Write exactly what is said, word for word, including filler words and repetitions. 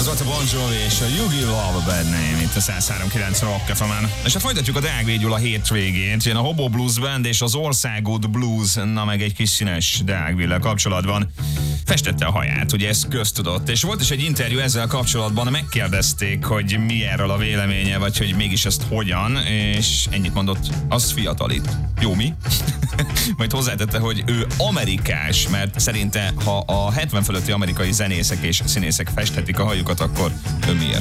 Ez volt a Bon Jovi és a You Give Love a Bad Name itt a száz három kilenc Rock ef emen. És hát folytatjuk a Deák Végyula hét végét. Jön a Hobo Blues Band és az Országút Blues, na meg egy kis színes Deák Villel kapcsolatban. Festette a haját, ugye ez köztudott. És volt is egy interjú ezzel kapcsolatban, megkérdezték, hogy mi erről a véleménye, vagy hogy mégis ezt hogyan, és ennyit mondott, az fiatalít. Jó, mi? Majd hozzátette, hogy ő amerikás, mert szerinte, ha a hetven fölötti amerikai zenészek és színészek festhetik a hajukat, akkor ő miért